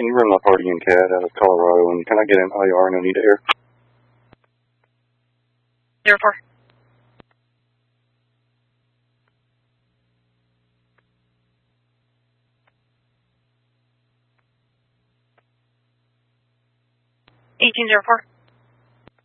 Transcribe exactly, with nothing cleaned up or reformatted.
can you run my party in Cat out of Colorado, and can I get an I R and Anita Air? Zero four. Eighteen zero four.